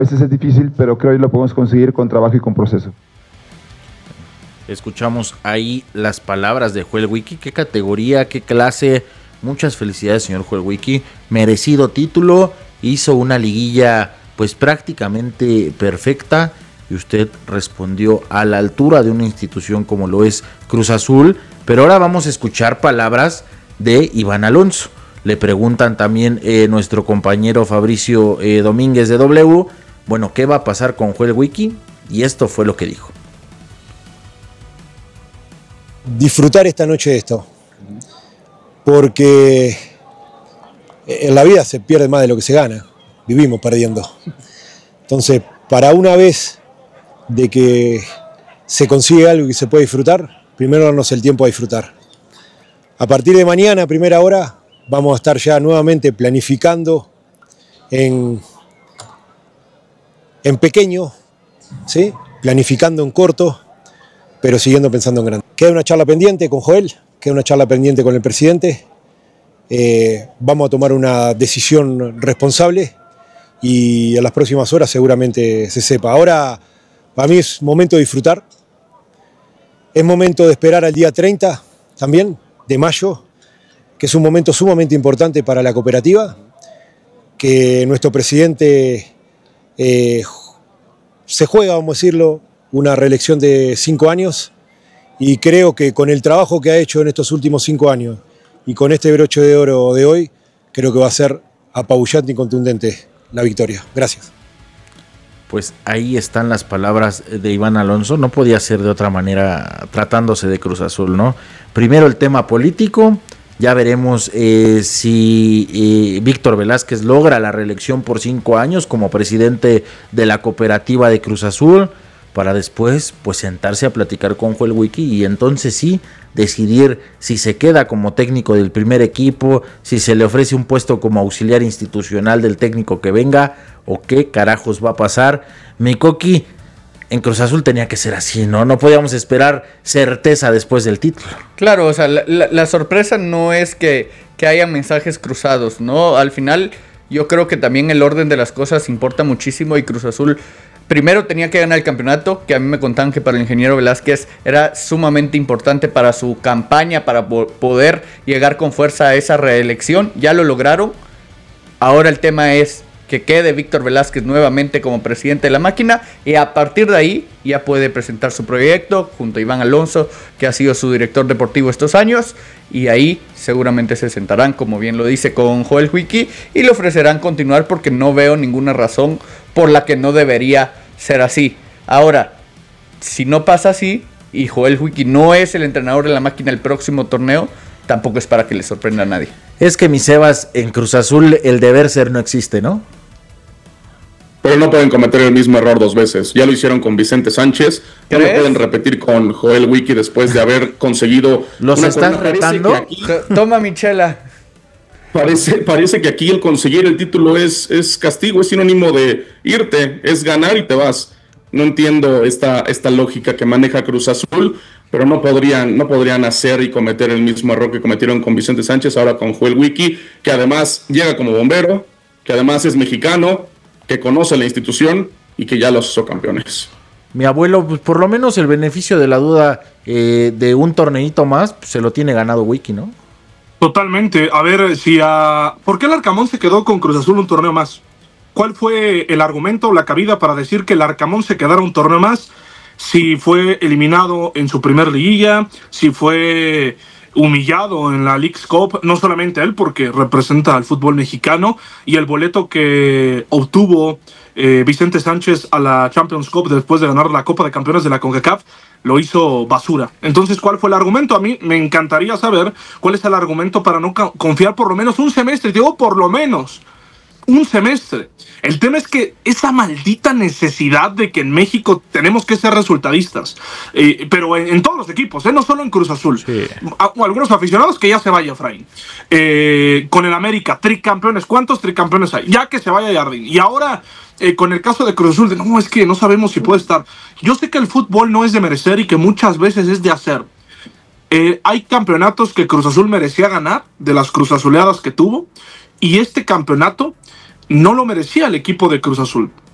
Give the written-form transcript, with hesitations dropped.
veces es difícil, pero creo que lo podemos conseguir con trabajo y con proceso. Escuchamos ahí las palabras de Joel Wiki. Qué categoría, qué clase. Muchas felicidades, señor Joel Wiki. Merecido título. Hizo una liguilla pues prácticamente perfecta. Y usted respondió a la altura de una institución como lo es Cruz Azul. Pero ahora vamos a escuchar palabras de Iván Alonso. Le preguntan también nuestro compañero Fabricio Domínguez de W. Bueno, ¿qué va a pasar con Joel Wiki? Y esto fue lo que dijo. Disfrutar esta noche de esto, porque en la vida se pierde más de lo que se gana, vivimos perdiendo. Entonces, para una vez de que se consigue algo y se puede disfrutar, primero darnos el tiempo a disfrutar. A partir de mañana, a primera hora, vamos a estar ya nuevamente planificando en pequeño, ¿sí? Planificando en corto, pero siguiendo pensando en grande. Queda una charla pendiente con Joel, queda una charla pendiente con el presidente. Vamos a tomar una decisión responsable y en las próximas horas seguramente se sepa. Ahora, para mí es momento de disfrutar. Es momento de esperar al día 30 también, de mayo, que es un momento sumamente importante para la cooperativa, que nuestro presidente se juega, vamos a decirlo, una reelección de 5 años, y creo que con el trabajo que ha hecho en estos últimos 5 años y con este broche de oro de hoy, creo que va a ser apabullante y contundente la victoria. Gracias. Pues ahí están las palabras de Iván Alonso. No podía ser de otra manera tratándose de Cruz Azul, ¿no? Primero el tema político. Ya veremos si Víctor Velázquez logra la reelección por 5 años como presidente de la cooperativa de Cruz Azul, para después pues sentarse a platicar con Joel Wiki y entonces sí decidir si se queda como técnico del primer equipo, si se le ofrece un puesto como auxiliar institucional del técnico que venga, o qué carajos va a pasar. Mi Coqui, en Cruz Azul tenía que ser así, ¿no? No podíamos esperar certeza después del título. Claro, o sea, la sorpresa no es que haya mensajes cruzados, ¿no? Al final yo creo que también el orden de las cosas importa muchísimo y Cruz Azul primero tenía que ganar el campeonato, que a mí me contaban que para el ingeniero Velázquez era sumamente importante para su campaña, para poder llegar con fuerza a esa reelección. Ya lo lograron. Ahora el tema es que quede Víctor Velázquez nuevamente como presidente de la máquina y a partir de ahí ya puede presentar su proyecto junto a Iván Alonso, que ha sido su director deportivo estos años, y ahí seguramente se sentarán, como bien lo dice, con Joel Wiki y le ofrecerán continuar porque no veo ninguna razón por la que no debería ser así. Ahora, si no pasa así y Joel Wiki no es el entrenador de la máquina el próximo torneo, tampoco es para que le sorprenda a nadie. Es que, mi Sebas, en Cruz Azul el deber ser no existe, ¿no? Pero no pueden cometer el mismo error 2 veces. Ya lo hicieron con Vicente Sánchez. No lo pueden repetir con Joel Wiki después de haber conseguido... ¿Los estás retando? Aquí, toma, Michela. Parece que aquí el conseguir el título es castigo, es sinónimo de irte, es ganar y te vas. No entiendo esta lógica que maneja Cruz Azul, pero no podrían hacer y cometer el mismo error que cometieron con Vicente Sánchez, ahora con Joel Wiki, que además llega como bombero, que además es mexicano, que conoce la institución y que ya los hizo campeones. Mi abuelo, pues por lo menos el beneficio de la duda de un torneito más, pues, se lo tiene ganado Wiki, ¿no? Totalmente. A ver, ¿por qué el Arcamón se quedó con Cruz Azul un torneo más? ¿Cuál fue el argumento o la cabida para decir que el Arcamón se quedara un torneo más? Si fue eliminado en su primer liguilla, si fue humillado en la Leagues Cup, no solamente él, porque representa al fútbol mexicano, y el boleto que obtuvo Vicente Sánchez a la Champions Cup después de ganar la Copa de Campeones de la CONCACAF, lo hizo basura. Entonces, ¿cuál fue el argumento? A mí me encantaría saber cuál es el argumento para no confiar por lo menos un semestre. Digo, por lo menos un semestre. El tema es que esa maldita necesidad de que en México tenemos que ser resultadistas, pero en todos los equipos, no solo en Cruz Azul. Sí. Algunos aficionados, que ya se vaya Efraín. Con el América, tricampeones. ¿Cuántos tricampeones hay? Ya que se vaya Jardín. Y ahora, con el caso de Cruz Azul, no, es que no sabemos si puede estar. Yo sé que el fútbol no es de merecer y que muchas veces es de hacer. Hay campeonatos que Cruz Azul merecía ganar, de las cruzazuleadas que tuvo, y este campeonato no lo merecía el equipo de Cruz Azul.